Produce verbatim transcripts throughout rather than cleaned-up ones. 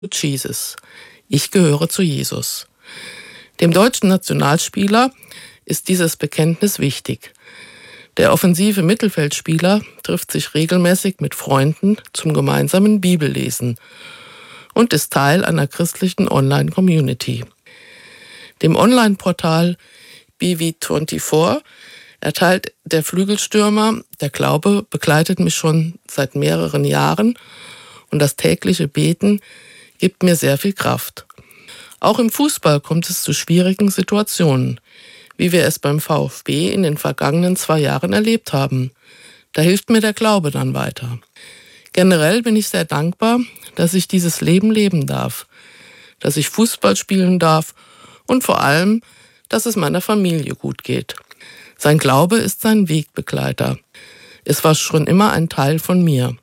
Jesus. Ich gehöre zu Jesus. Dem deutschen Nationalspieler ist dieses Bekenntnis wichtig. Der offensive Mittelfeldspieler trifft sich regelmäßig mit Freunden zum gemeinsamen Bibellesen und ist Teil einer christlichen Online-Community. Dem Online-Portal B V vierundzwanzig erteilt der Flügelstürmer: Der Glaube begleitet mich schon seit mehreren Jahren und das tägliche Beten gibt mir sehr viel Kraft. Auch im Fußball kommt es zu schwierigen Situationen, wie wir es beim VfB in den vergangenen zwei Jahren erlebt haben. Da hilft mir der Glaube dann weiter. Generell bin ich sehr dankbar, dass ich dieses Leben leben darf, dass ich Fußball spielen darf und vor allem, dass es meiner Familie gut geht. Sein Glaube ist sein Wegbegleiter. Es war schon immer ein Teil von mir.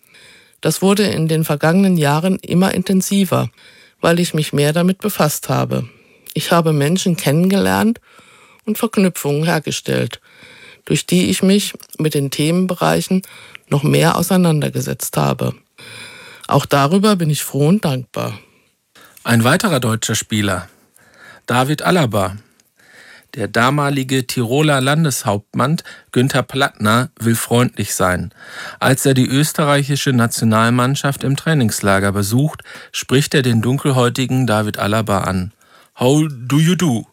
Das wurde in den vergangenen Jahren immer intensiver, weil ich mich mehr damit befasst habe. Ich habe Menschen kennengelernt und Verknüpfungen hergestellt, durch die ich mich mit den Themenbereichen noch mehr auseinandergesetzt habe. Auch darüber bin ich froh und dankbar. Ein weiterer deutscher Spieler, David Alaba. Der damalige Tiroler Landeshauptmann Günther Plattner will freundlich sein. Als er die österreichische Nationalmannschaft im Trainingslager besucht, spricht er den dunkelhäutigen David Alaba an. How do you do?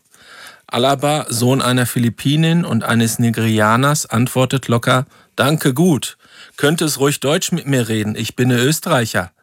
Alaba, Sohn einer Philippinin und eines Nigerianers, antwortet locker: Danke, gut. Könntest ruhig Deutsch mit mir reden, ich bin Österreicher.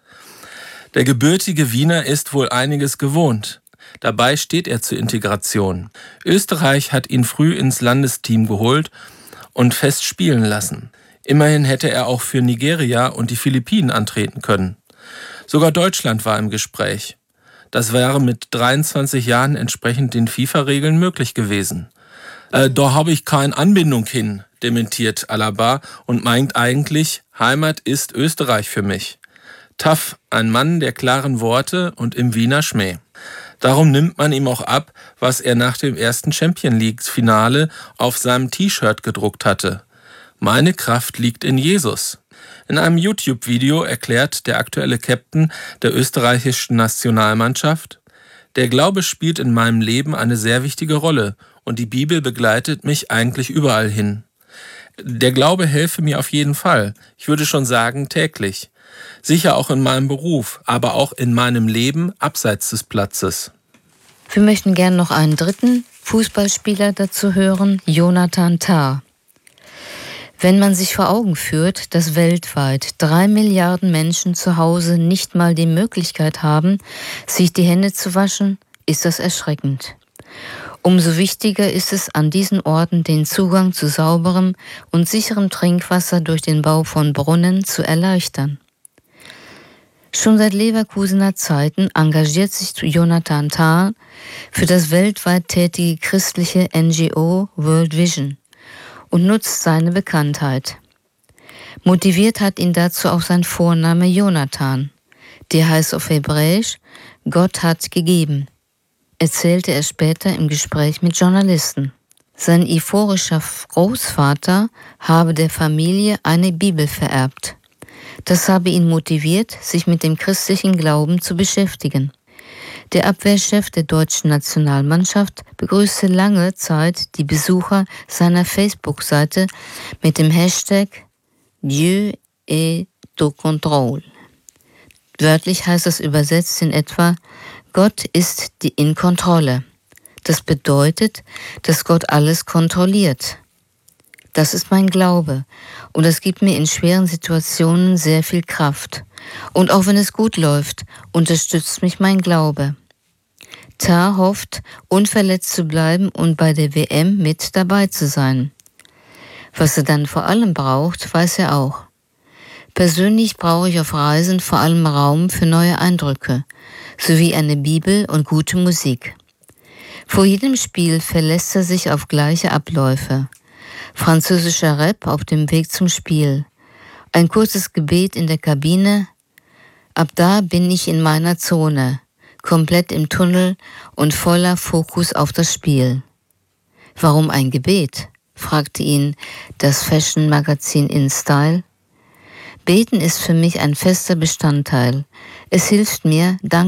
Der gebürtige Wiener ist wohl einiges gewohnt. Dabei steht er zur Integration. Österreich hat ihn früh ins Landesteam geholt und fest spielen lassen. Immerhin hätte er auch für Nigeria und die Philippinen antreten können. Sogar Deutschland war im Gespräch. Das wäre mit dreiundzwanzig Jahren entsprechend den FIFA-Regeln möglich gewesen. Äh, da habe ich keine Anbindung hin, dementiert Alaba und meint eigentlich, Heimat ist Österreich für mich. Tough, ein Mann der klaren Worte und im Wiener Schmäh. Darum nimmt man ihm auch ab, was er nach dem ersten Champions-League-Finale auf seinem T-Shirt gedruckt hatte. Meine Kraft liegt in Jesus. In einem YouTube-Video erklärt der aktuelle Captain der österreichischen Nationalmannschaft: Der Glaube spielt in meinem Leben eine sehr wichtige Rolle und die Bibel begleitet mich eigentlich überall hin. Der Glaube helfe mir auf jeden Fall, ich würde schon sagen täglich. Sicher auch in meinem Beruf, aber auch in meinem Leben abseits des Platzes. Wir möchten gern noch einen dritten Fußballspieler dazu hören, Jonathan Tah. Wenn man sich vor Augen führt, dass weltweit drei Milliarden Menschen zu Hause nicht mal die Möglichkeit haben, sich die Hände zu waschen, ist das erschreckend. Umso wichtiger ist es, an diesen Orten den Zugang zu sauberem und sicherem Trinkwasser durch den Bau von Brunnen zu erleichtern. Schon seit Leverkusener Zeiten engagiert sich Jonathan Tah für das weltweit tätige christliche N G O World Vision und nutzt seine Bekanntheit. Motiviert hat ihn dazu auch sein Vorname Jonathan, der heißt auf Hebräisch Gott hat gegeben, erzählte er später im Gespräch mit Journalisten. Sein iphorischer Großvater habe der Familie eine Bibel vererbt. Das habe ihn motiviert, sich mit dem christlichen Glauben zu beschäftigen. Der Abwehrchef der deutschen Nationalmannschaft begrüßte lange Zeit die Besucher seiner Facebook-Seite mit dem Hashtag Dieu est au contrôle. Wörtlich heißt es übersetzt in etwa: Gott ist die in Kontrolle. Das bedeutet, dass Gott alles kontrolliert. Das ist mein Glaube und das gibt mir in schweren Situationen sehr viel Kraft. Und auch wenn es gut läuft, unterstützt mich mein Glaube. Tah hofft, unverletzt zu bleiben und bei der W M mit dabei zu sein. Was er dann vor allem braucht, weiß er auch. Persönlich brauche ich auf Reisen vor allem Raum für neue Eindrücke, sowie eine Bibel und gute Musik. Vor jedem Spiel verlässt er sich auf gleiche Abläufe. Französischer Rap auf dem Weg zum Spiel. Ein kurzes Gebet in der Kabine. Ab da bin ich in meiner Zone, komplett im Tunnel und voller Fokus auf das Spiel. Warum ein Gebet? Fragte ihn das Fashion-Magazin InStyle. Beten ist für mich ein fester Bestandteil. Es hilft mir, dank